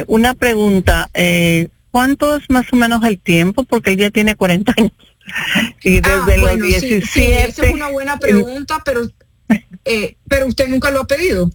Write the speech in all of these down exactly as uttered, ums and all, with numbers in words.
Una pregunta, eh, ¿cuánto es más o menos el tiempo? Porque ella tiene cuarenta años. Y desde ah, los bueno, diecisiete... Sí, sí, esa es una buena pregunta, pero, eh, pero usted nunca lo ha pedido.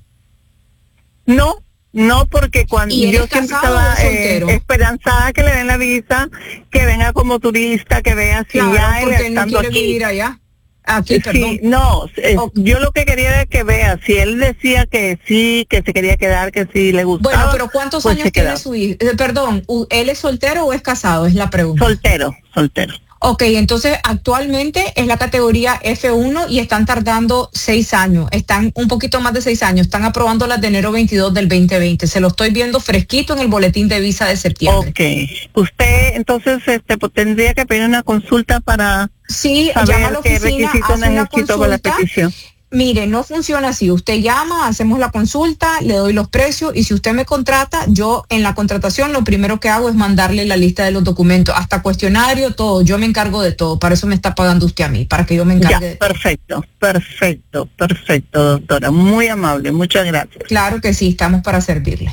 No, no, porque cuando ¿Y él yo es siempre casado estaba o soltero? eh, esperanzada que le den la visa, que venga como turista, que vea si Claro, ya él porque él no estando quiere aquí. vivir allá. Aquí, Eh, perdón. Sí, no, eh, Ok. yo lo que quería era que vea, si él decía que sí, que se quería quedar, que sí le gustaba. Bueno, pero ¿cuántos pues años se tiene quedaba. su hijo? Eh, perdón, u- ¿él es soltero o es casado? Es la pregunta. Soltero, soltero. Ok, entonces actualmente es la categoría F uno y están tardando seis años, están un poquito más de seis años, están aprobando las de enero veintidós del veinte veinte, se lo estoy viendo fresquito en el boletín de visa de septiembre. Ok, usted entonces este pues, tendría que pedir una consulta para Sí, llama a la saber qué oficina, requisitos hace una necesito para la consulta. petición. Mire, no funciona así. Usted llama, hacemos la consulta, le doy los precios y si usted me contrata, yo en la contratación lo primero que hago es mandarle la lista de los documentos, hasta cuestionario, todo. Yo me encargo de todo. Para eso me está pagando usted a mí, para que yo me encargue Ya, de todo. perfecto, perfecto, perfecto, doctora. Muy amable, muchas gracias. Claro que sí, estamos para servirle.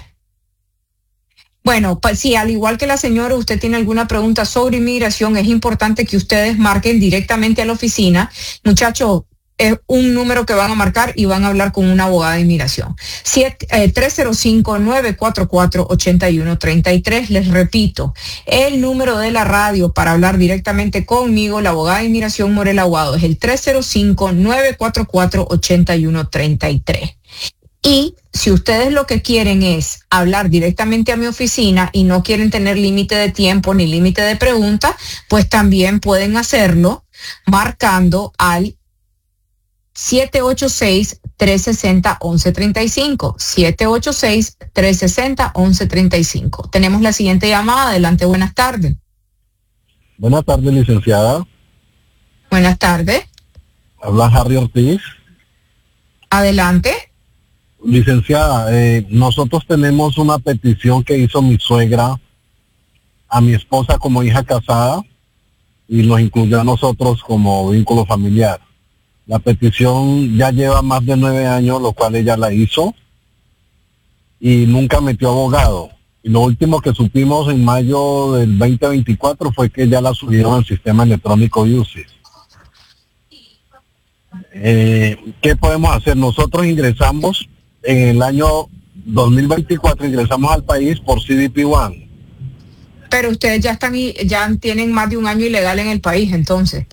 Bueno, pues sí, al igual que la señora, usted tiene alguna pregunta sobre inmigración, es importante que ustedes marquen directamente a la oficina. Muchachos, es un número que van a marcar y van a hablar con una abogada de inmigración. tres cero cinco, nueve cuatro cuatro, ocho uno tres tres. Les repito, el número de la radio para hablar directamente conmigo, la abogada de inmigración Morel Aguado, es el tres cero cinco, nueve cuatro cuatro, ocho uno tres tres. Y si ustedes lo que quieren es hablar directamente a mi oficina y no quieren tener límite de tiempo ni límite de preguntas, pues también pueden hacerlo marcando al siete ocho seis, tres seis cero, uno uno tres cinco. siete ocho seis, tres seis cero, uno uno tres cinco. Tenemos la siguiente llamada. Adelante, buenas tardes. Buenas tardes, licenciada. Buenas tardes. Habla Harry Ortiz. Adelante. Licenciada, eh, nosotros tenemos una petición que hizo mi suegra a mi esposa como hija casada y nos incluyó a nosotros como vínculo familiar. La petición ya lleva más de nueve años, lo cual ella la hizo y nunca metió abogado. Y lo último que supimos en mayo del veinte veinticuatro fue que ya la subieron al sistema electrónico U C I S. Eh, ¿Qué podemos hacer? Nosotros ingresamos en el año dos mil veinticuatro, ingresamos al país por C D P uno. Pero ustedes ya están y ya tienen más de un año ilegal en el país, entonces.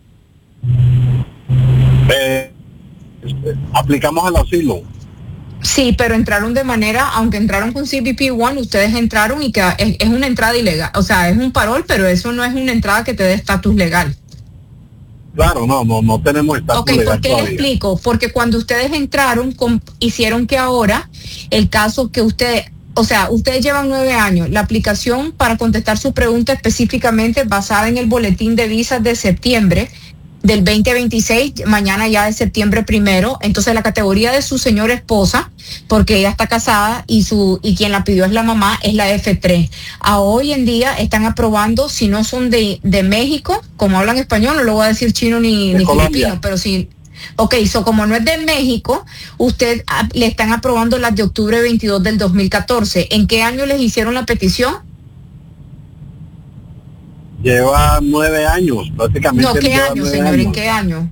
Eh, aplicamos al asilo. Sí, pero entraron de manera, aunque entraron con C B P uno, ustedes entraron y que es, es una entrada ilegal, o sea, es un parol, pero eso no es una entrada que te dé estatus legal. Claro, no, no, no tenemos estatus Ok, legal ¿por qué le todavía. explico? Porque cuando ustedes entraron, con, hicieron que ahora el caso que ustedes, o sea, ustedes llevan nueve años, la aplicación para contestar su pregunta específicamente basada en el boletín de visas de septiembre del veinte veintiséis, mañana ya es septiembre primero, entonces la categoría de su señora esposa, porque ella está casada y su y quien la pidió es la mamá, es la F tres. A hoy en día están aprobando, si no son de, de México, como hablan español, no lo voy a decir chino ni, ni filipino, pero si, ok, so como no es de México, usted a, le están aprobando las de octubre veintidós del dos mil catorce. ¿En qué año les hicieron la petición? Lleva nueve años, prácticamente. No, ¿qué año, señor? Años. ¿En qué año?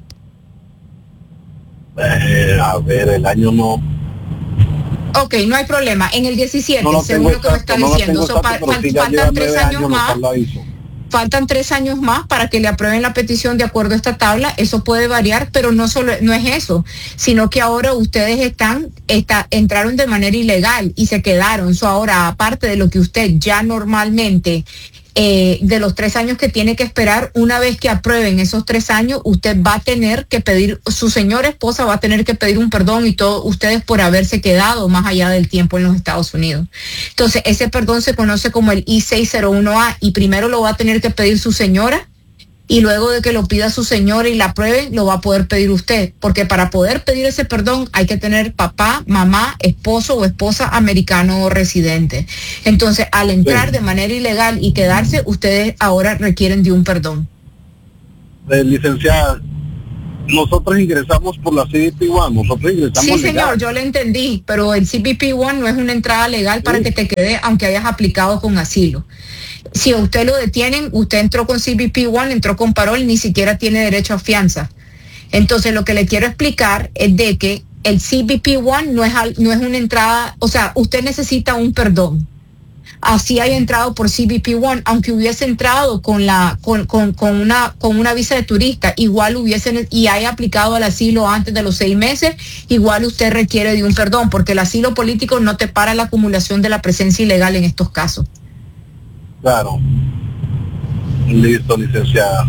Eh, a ver, el año no. Ok, no hay problema. En el diecisiete, No según lo que me está no diciendo, so, exacto, fa sí faltan tres años, años más. Hizo. Faltan tres años más para que le aprueben la petición de acuerdo a esta tabla. Eso puede variar, pero no solo no es eso, sino que ahora ustedes están, está, entraron de manera ilegal y se quedaron. So, ahora, aparte de lo que usted ya normalmente Eh, de los tres años que tiene que esperar, una vez que aprueben esos tres años, usted va a tener que pedir, su señora esposa va a tener que pedir un perdón y todos ustedes por haberse quedado más allá del tiempo en los Estados Unidos. Entonces, ese perdón se conoce como el I seis cero uno A y primero lo va a tener que pedir su señora y luego de que lo pida su señora y la apruebe, lo va a poder pedir usted, porque para poder pedir ese perdón hay que tener papá, mamá, esposo o esposa americano o residente. Entonces, al entrar sí. de manera ilegal y quedarse, ustedes ahora requieren de un perdón. Eh, licenciada, nosotros ingresamos por la C B P uno, nosotros ingresamos Sí, señor, legal. yo le entendí, pero el C B P uno no es una entrada legal sí. para que te quede, aunque hayas aplicado con asilo. Si a usted lo detienen, usted entró con C B P uno, entró con parol, ni siquiera tiene derecho a fianza. Entonces, lo que le quiero explicar es de que el C B P uno no es, no es una entrada, o sea, usted necesita un perdón. Así haya entrado por C B P uno, aunque hubiese entrado con la con, con, con una con una visa de turista, igual hubiese y haya aplicado al asilo antes de los seis meses, igual usted requiere de un perdón, porque el asilo político no te para la acumulación de la presencia ilegal en estos casos. Claro. Listo, licenciada.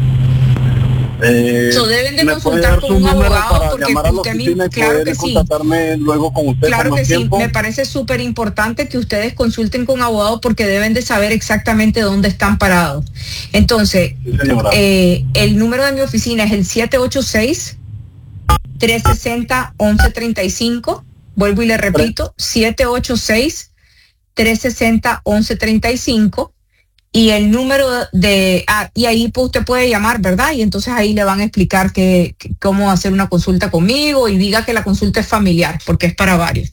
Eh, so deben de consultar con un abogado porque usted mismo, claro que sí. Luego con usted claro con que tiempo. sí, me parece súper importante que ustedes consulten con abogado porque deben de saber exactamente dónde están parados. Entonces, sí, eh, el número de mi oficina es el siete ocho seis, tres seis cero, once treinta y cinco. Vuelvo y le repito, siete ocho seis, tres seis cero, once treinta y cinco. Y el número de, ah, y ahí pues usted puede llamar, ¿verdad? Y entonces ahí le van a explicar que, que, cómo hacer una consulta conmigo y diga que la consulta es familiar, porque es para varios.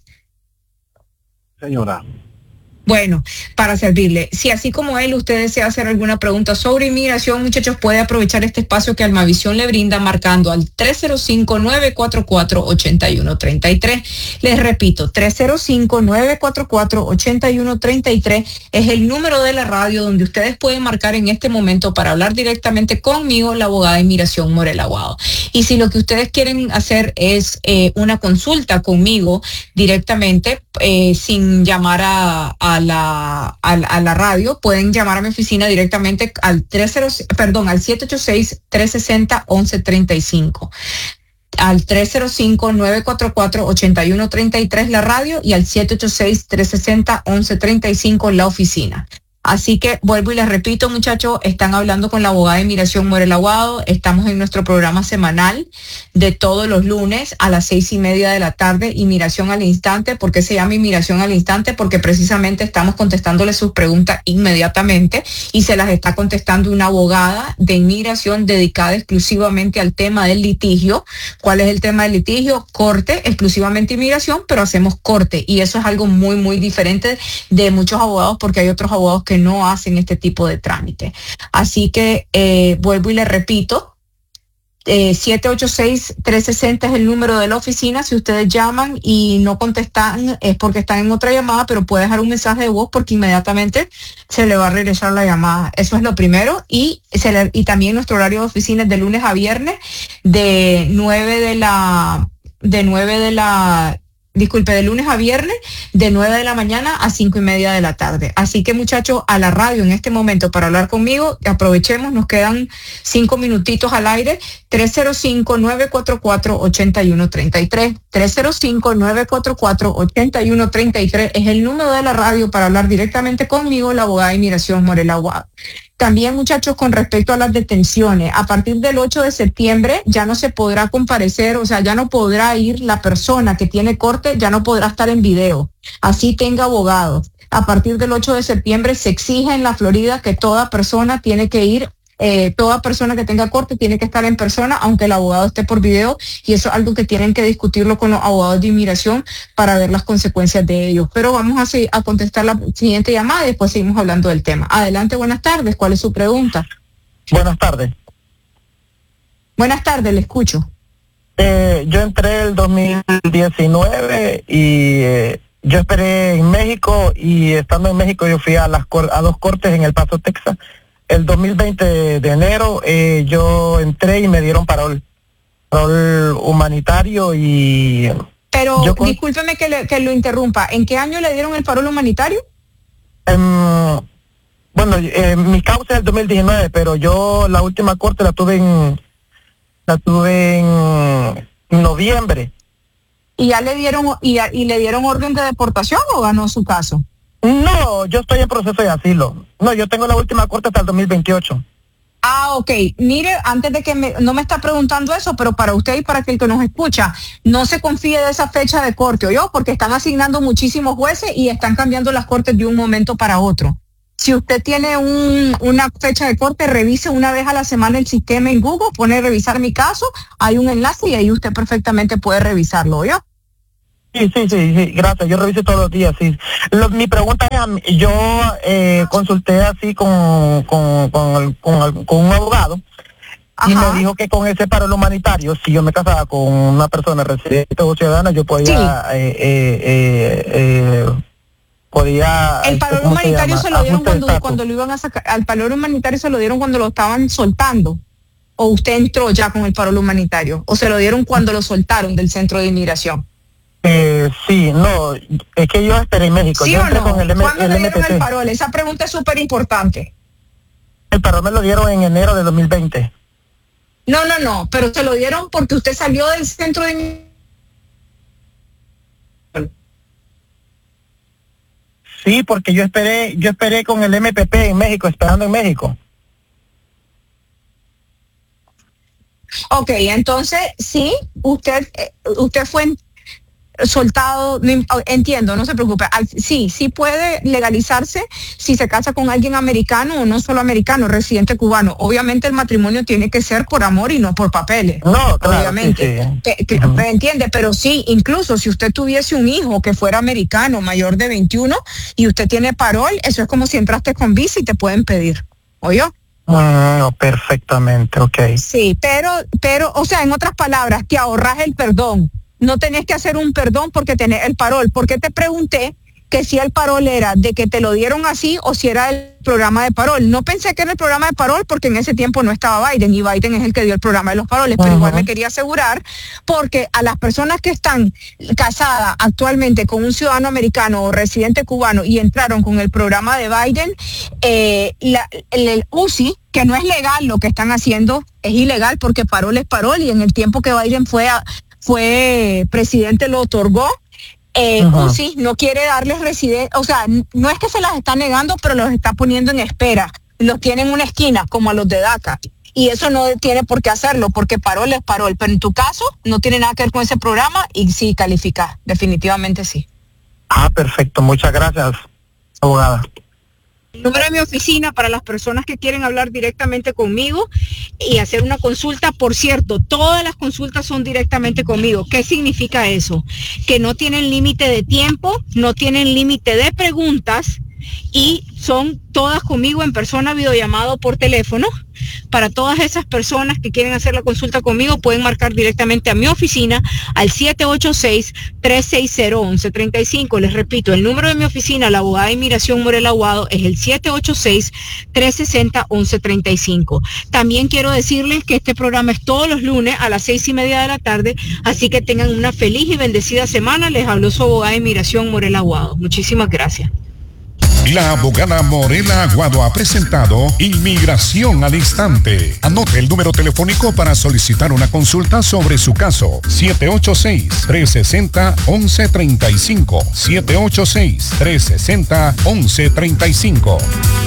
Señora. Bueno, para servirle. Si así como él usted desea hacer alguna pregunta sobre inmigración, muchachos, puede aprovechar este espacio que Almavisión le brinda marcando al tres cero cinco, nueve cuatro cuatro, ocho uno tres tres. Les repito, tres cero cinco, nueve cuatro cuatro, ocho uno tres tres es el número de la radio donde ustedes pueden marcar en este momento para hablar directamente conmigo, la abogada de inmigración Morel Aguado. Y si lo que ustedes quieren hacer es eh, una consulta conmigo directamente, eh, sin llamar a, a A la, a, la, a la radio, pueden llamar a mi oficina directamente al treinta, perdón, al siete ocho seis, tres seis cero, once treinta y cinco. Al tres cero cinco, nueve cuatro cuatro, ocho uno tres tres la radio y al siete ocho seis, tres seis cero, once treinta y cinco la oficina. Así que vuelvo y les repito, muchachos, están hablando con la abogada de inmigración Morel Aguado. Estamos en nuestro programa semanal de todos los lunes a las seis y media de la tarde, Inmigración al Instante. ¿Por qué se llama Inmigración al Instante? Porque precisamente estamos contestándole sus preguntas inmediatamente y se las está contestando una abogada de inmigración dedicada exclusivamente al tema del litigio. ¿Cuál es el tema del litigio? Corte, exclusivamente inmigración, pero hacemos corte y eso es algo muy, muy diferente de muchos abogados porque hay otros abogados que no hacen este tipo de trámite. Así que eh, vuelvo y le repito, eh, siete ocho seis, tres seis cero es el número de la oficina. Si ustedes llaman y no contestan es porque están en otra llamada, pero puede dejar un mensaje de voz porque inmediatamente se le va a regresar la llamada. Eso es lo primero. Y, se le, y también nuestro horario de oficina es de lunes a viernes de nueve de la de nueve de la disculpe, de lunes a viernes, de nueve de la mañana a cinco y media de la tarde. Así que, muchachos, a la radio en este momento para hablar conmigo, aprovechemos, nos quedan cinco minutitos al aire, tres cero cinco, nueve cuatro cuatro, ocho uno tres tres, tres cero cinco, nueve cuatro cuatro, ocho uno tres tres es el número de la radio para hablar directamente conmigo, la abogada de inmigración Morel Aguado. También, muchachos, con respecto a las detenciones, a partir del ocho de septiembre ya no se podrá comparecer, o sea, ya no podrá ir la persona que tiene corte, ya no podrá estar en video, así tenga abogado. A partir del ocho de septiembre se exige en la Florida que toda persona tiene que ir, eh, toda persona que tenga corte tiene que estar en persona, aunque el abogado esté por video, y eso es algo que tienen que discutirlo con los abogados de inmigración para ver las consecuencias de ello. Pero vamos a, seguir, a contestar la siguiente llamada y después seguimos hablando del tema. Adelante, buenas tardes. ¿Cuál es su pregunta? Buenas tardes. Buenas tardes, le escucho. Eh, yo entré el dos mil diecinueve y eh, yo esperé en México y estando en México yo fui a, las, a dos cortes en El Paso, Texas. El dos mil veinte de enero eh, yo entré y me dieron parol, parol humanitario y... Pero yo con... discúlpeme que, le, que lo interrumpa. ¿En qué año le dieron el parol humanitario? Um, bueno, eh, mi causa es el dos mil diecinueve, pero yo la última corte la tuve en la tuve en, en noviembre. ¿Y ya le dieron y, y le dieron orden de deportación o ganó su caso? No, yo estoy en proceso de asilo. No, yo tengo la última corte hasta el dos mil veintiocho. Ah, ok. Mire, antes de que me, no me está preguntando eso, pero para usted y para aquel que nos escucha, no se confíe de esa fecha de corte, ¿oyó? Porque están asignando muchísimos jueces y están cambiando las cortes de un momento para otro. Si usted tiene un, una fecha de corte, revise una vez a la semana el sistema en Google, pone revisar mi caso, hay un enlace y ahí usted perfectamente puede revisarlo, ¿yo? Sí, sí, sí, sí, gracias, yo reviso todos los días, sí. Lo, mi pregunta es, yo eh, consulté así con, con, con, con, con un abogado. Ajá. Y me dijo que con ese parol humanitario, si yo me casaba con una persona residente o ciudadana, yo podía, sí. eh, eh, eh, eh, podía. El parol humanitario se, se lo dieron cuando, cuando lo iban a sacar, al parol humanitario se lo dieron cuando lo estaban soltando, o usted entró ya con el parol humanitario, o se lo dieron cuando lo soltaron del centro de inmigración. Eh, sí, no, es que yo esperé en México. ¿Sí yo o no? Con el M ¿Cuándo el le dieron M P T? El parol? Esa pregunta es súper importante. El parol me lo dieron en enero de dos mil veinte. No, no, no, pero se lo dieron porque usted salió del centro de... Sí, porque yo esperé, yo esperé con el M P P en México, esperando en México. Ok, entonces, sí, usted, usted fue en, soltado, entiendo, no se preocupe, sí, sí puede legalizarse si se casa con alguien americano o no solo americano, residente cubano. Obviamente el matrimonio tiene que ser por amor y no por papeles. No, claro, obviamente. Sí, sí. Que, que, uh-huh. ¿Entiende? Pero sí, incluso si usted tuviese un hijo que fuera americano, mayor de veintiuno, y usted tiene parol, eso es como si entraste con visa y te pueden pedir. ¿Oyó? No, perfectamente, ok. Sí, pero, pero, o sea, en otras palabras, te ahorras el perdón. No tenés que hacer un perdón porque tenés el parol. Porque te pregunté que si el parol era de que te lo dieron así o si era el programa de parol. No pensé que era el programa de parol porque en ese tiempo no estaba Biden y Biden es el que dio el programa de los paroles, pero uh-huh. igual me quería asegurar porque a las personas que están casadas actualmente con un ciudadano americano o residente cubano y entraron con el programa de Biden, eh, la, el, el U C I, que no es legal lo que están haciendo, es ilegal porque parol es parol y en el tiempo que Biden fue a, fue presidente lo otorgó. Eh, uh-huh. U C I no quiere darles residencia, o sea, no es que se las está negando, pero los está poniendo en espera, los tiene en una esquina, como a los de DACA, y eso no tiene por qué hacerlo, porque parol es parol, pero en tu caso no tiene nada que ver con ese programa y sí califica, definitivamente sí. Ah, perfecto, muchas gracias, abogada. El número de mi oficina para las personas que quieren hablar directamente conmigo y hacer una consulta. Por cierto, todas las consultas son directamente conmigo. ¿Qué significa eso? Que no tienen límite de tiempo, no tienen límite de preguntas y son todas conmigo en persona, videollamado por teléfono. Para todas esas personas que quieren hacer la consulta conmigo, pueden marcar directamente a mi oficina al siete ocho seis, tres seis cero, once treinta y cinco. Les repito, el número de mi oficina, la abogada de inmigración Morel Aguado, es el siete ocho seis, tres seis cero, once treinta y cinco. También quiero decirles que este programa es todos los lunes a las seis y media de la tarde, así que tengan una feliz y bendecida semana. Les habló su abogada de inmigración Morel Aguado. Muchísimas gracias. La abogada Morela Aguado ha presentado Inmigración al Instante. Anote el número telefónico para solicitar una consulta sobre su caso. siete ocho seis, tres seis cero, once treinta y cinco. siete ocho seis, tres seis cero, once treinta y cinco.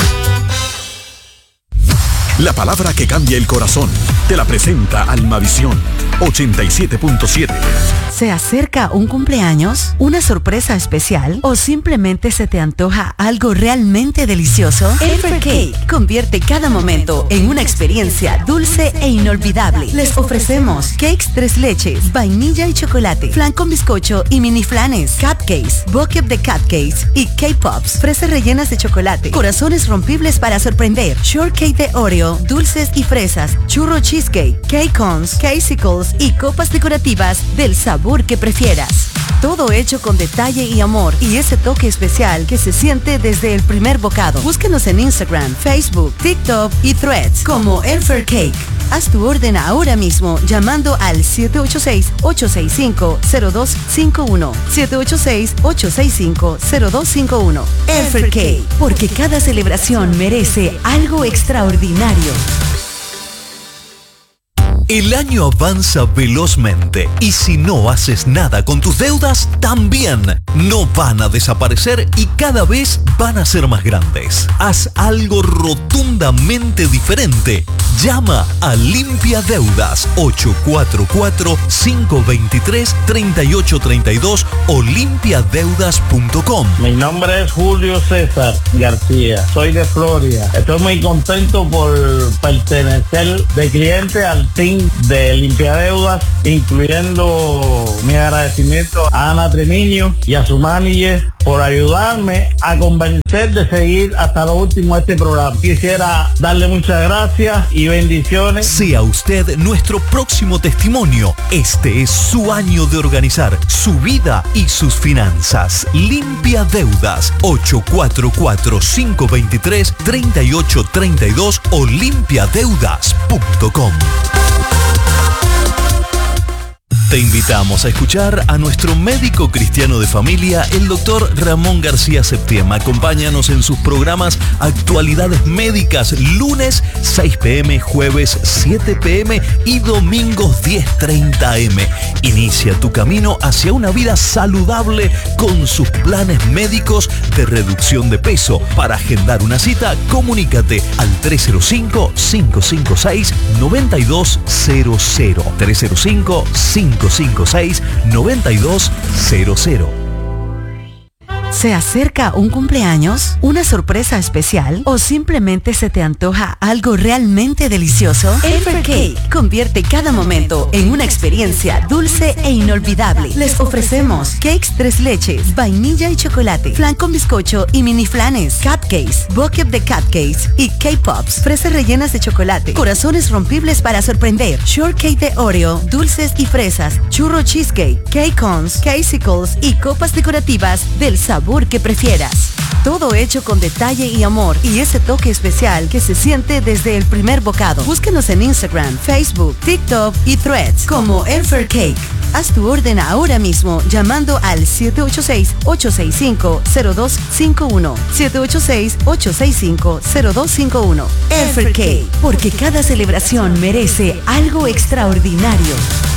La palabra que cambia el corazón. Te la presenta Almavisión ochenta y siete punto siete. ¿Se acerca un cumpleaños, una sorpresa especial o simplemente se te antoja algo realmente delicioso? Elfer Cake convierte cada momento en una experiencia dulce e inolvidable. Les ofrecemos cakes tres leches, vainilla y chocolate, flan con bizcocho y mini flanes, cupcakes, bucket de cupcakes y K-Pops, fresas rellenas de chocolate, corazones rompibles para sorprender, shortcake de Oreo, dulces y fresas, churro cheesecake, cake cones, casicles y copas decorativas del sabor que prefieras. Todo hecho con detalle y amor y ese toque especial que se siente desde el primer bocado. Búsquenos en Instagram, Facebook, TikTok y Threads como Elfer Cake. Haz tu orden ahora mismo llamando al siete ocho seis, ocho seis cinco, cero dos cinco uno. siete ocho seis, ocho seis cinco, cero dos cinco uno. Elfer Cake, porque cada celebración merece algo extraordinario. El año avanza velozmente y si no haces nada con tus deudas, también no van a desaparecer y cada vez van a ser más grandes. Haz algo rotundamente diferente. Llama a Limpia Deudas ocho cuatro cuatro, cinco dos tres, tres ocho tres dos o limpia deudas punto com. Mi nombre es Julio César García, soy de Florida. Estoy muy contento por pertenecer de cliente al team de Limpia Deudas, incluyendo mi agradecimiento a Ana Tremiño y a su manager por ayudarme a convencer de seguir hasta lo último este programa. Quisiera darle muchas gracias y bendiciones. Sea usted nuestro próximo testimonio. Este es su año de organizar su vida y sus finanzas. Limpia Deudas ocho cuatro cuatro, cinco dos tres, tres ocho tres dos o limpia deudas punto com. Te invitamos a escuchar a nuestro médico cristiano de familia, el doctor Ramón García Septién. Acompáñanos en sus programas Actualidades Médicas, lunes seis pm, jueves siete pm y domingos diez treinta am. Inicia tu camino hacia una vida saludable con sus planes médicos de reducción de peso. Para agendar una cita, comunícate al tres cero cinco, cinco cinco seis, nueve dos cero cero. tres cero cinco, cinco cinco seis, nueve dos cero cero. ¿Se acerca un cumpleaños, una sorpresa especial o simplemente se te antoja algo realmente delicioso? Elfer Cake convierte cada momento en una experiencia dulce e inolvidable. Les ofrecemos cakes tres leches, vainilla y chocolate, flan con bizcocho y mini flanes, cupcakes, bucket de cupcakes y K-Pops, fresas rellenas de chocolate, corazones rompibles para sorprender, shortcake de Oreo, dulces y fresas, churro cheesecake, cake cones, casicles y copas decorativas del sabor que prefieras. Todo hecho con detalle y amor y ese toque especial que se siente desde el primer bocado. Búsquenos en Instagram, Facebook, TikTok y Threads como Elfer Cake. Haz tu orden ahora mismo llamando al siete ocho seis, ocho seis cinco, cero dos cinco uno. siete ocho seis, ocho seis cinco, cero dos cinco uno. Elfer Cake, porque cada celebración merece algo extraordinario.